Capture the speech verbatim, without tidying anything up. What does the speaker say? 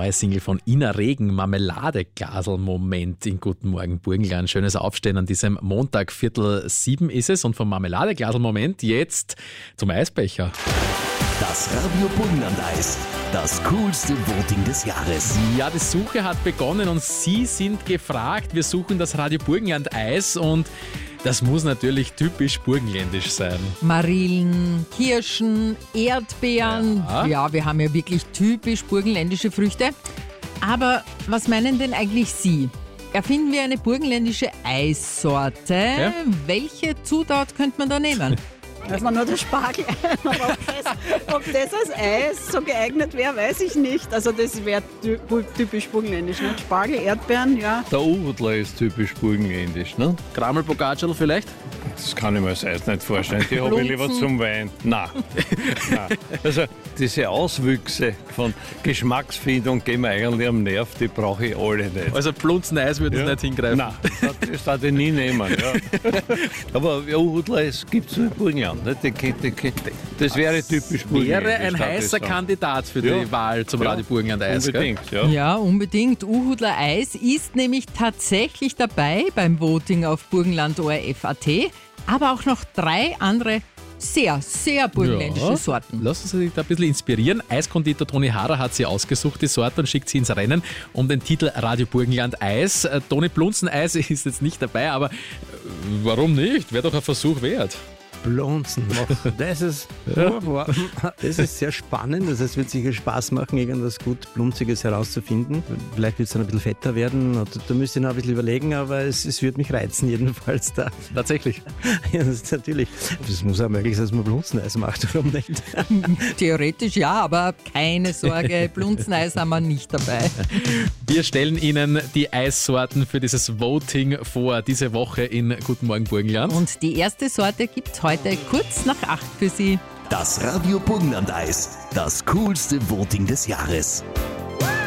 neue Single von Ina Regen, Marmeladeglasel-Moment in Guten Morgen Burgenland. Schönes Aufstehen an diesem Montag, Viertel sieben ist es. Und vom Marmeladeglasel-Moment jetzt zum Eisbecher. Das Radio Burgenland-Eis, das coolste Voting des Jahres. Ja, die Suche hat begonnen und Sie sind gefragt. Wir suchen das Radio Burgenland-Eis und das muss natürlich typisch burgenländisch sein. Marillen, Kirschen, Erdbeeren. Ja. Ja, wir haben ja wirklich typisch burgenländische Früchte. Aber was meinen denn eigentlich Sie? Erfinden wir eine burgenländische Eissorte? Ja. Welche Zutat könnte man da nehmen? Dass man nur den Spargel ein, aber ob das, ob das als Eis so geeignet wäre, weiß ich nicht. Also das wäre typisch burgenländisch, nicht? Spargel, Erdbeeren, ja. Der Uhudler ist typisch burgenländisch, ne? Krammelpokatschel vielleicht? Das kann ich mir als Eis nicht vorstellen. Die habe ich lieber zum Wein. Nein. Nein. Also diese Auswüchse von Geschmacksfindung gehen mir eigentlich am Nerv, die brauche ich alle nicht. Also Plunzen-Eis würde es Ja. nicht hingreifen. Nein, das, das darf ich nie nehmen. Ja. Aber ja, Uhudler, es gibt es in Burgenland. Ne? Die, die, die, das wäre typisch burgenländisch. Wäre ein darf ich heißer sagen. Kandidat für die Ja. Wahl zum Ja. Radio Burgenland-Eis. gell? Unbedingt, ja. Ja, unbedingt. Uhudler Eis ist nämlich tatsächlich dabei beim Voting auf burgenland O R F Punkt A T. Aber auch noch drei andere sehr, sehr burgenländische Ja. Sorten. Lassen Sie sich da ein bisschen inspirieren. Eiskonditor Toni Harrer hat sie ausgesucht, die Sorte, und schickt sie ins Rennen um den Titel Radio Burgenland Eis. Äh, Toni Plunzen-Eis ist jetzt nicht dabei, aber äh, warum nicht? Wäre doch ein Versuch wert. Blonzen. Das ist, das ist sehr spannend. Das heißt, es wird sicher Spaß machen, irgendwas gut Blunziges herauszufinden. Vielleicht wird es dann ein bisschen fetter werden. Da müsste ich noch ein bisschen überlegen, aber es, es wird mich reizen, jedenfalls da. Tatsächlich. Ja, das ist natürlich. Es muss auch möglich sein, dass man Blunzeneis macht, warum nicht? Theoretisch ja, aber keine Sorge, Blunzeneis haben wir nicht dabei. Wir stellen Ihnen die Eissorten für dieses Voting vor, diese Woche in Guten Morgen Burgenland. Und die erste Sorte gibt es heute kurz nach acht für Sie. Das Radio Burgenland-Eis, das coolste Voting des Jahres.